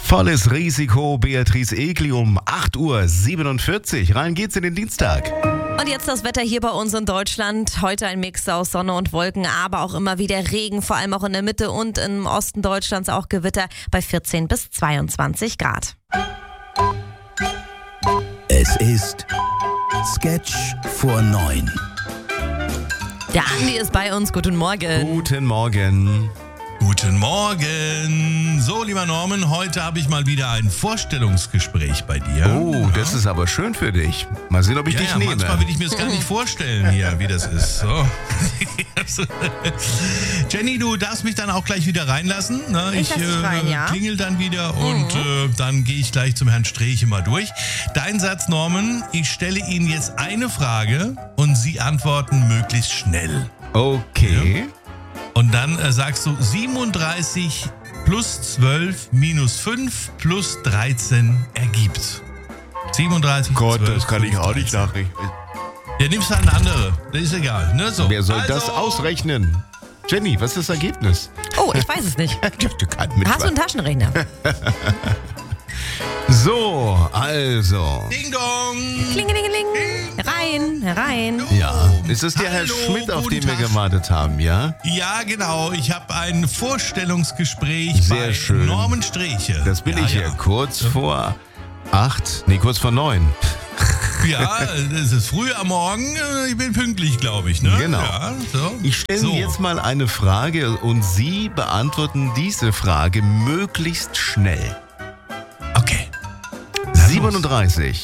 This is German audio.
Volles Risiko, Beatrice Egli um 8:47 Uhr. Rein geht's in den Dienstag. Und jetzt das Wetter hier bei uns in Deutschland. Heute ein Mix aus Sonne und Wolken, aber auch immer wieder Regen, vor allem auch in der Mitte und im Osten Deutschlands auch Gewitter bei 14 bis 22 Grad. Es ist Sketch vor 9. Der Andi ist bei uns. Guten Morgen. Guten Morgen. Guten Morgen. So, lieber Norman, heute habe ich mal wieder ein Vorstellungsgespräch bei dir. Oh, das ist aber schön für dich. Mal sehen, ob ich dich nehme. Manchmal will ich mir das gar nicht vorstellen hier, wie das ist. So. Jenny, du darfst mich dann auch gleich wieder reinlassen. Ne? Ich lass dich rein, ja. Klingel dann wieder und dann gehe ich gleich zum Herrn Streeche mal durch. Dein Satz, Norman, ich stelle Ihnen jetzt eine Frage und Sie antworten möglichst schnell. Okay. Ja? Und dann sagst du 37 plus 12 minus 5 plus 13 ergibt. 37 Gott, 12, das kann ich auch nicht 13. nachrechnen. Ja, nimmst halt eine andere. Das ist egal. Ne? So. Wer soll das ausrechnen? Jenny, was ist das Ergebnis? Oh, ich weiß es nicht. Hast du einen Taschenrechner? So, also. Ding dong. Klingelingeling. Herein. Ja, ist es der Herr Hallo, Schmidt, auf guten den wir Tag. gewartet haben, ja? Ja, genau. Ich habe ein Vorstellungsgespräch Sehr bei schön. Norman Streeche. Das bin ja, ich hier. ja. Kurz vor 9. Ja, es ist früh am Morgen. Ich bin pünktlich, glaube ich. Ne? Genau. Ja, so. Ich stelle Ihnen jetzt mal eine Frage und Sie beantworten diese Frage möglichst schnell. Okay. 37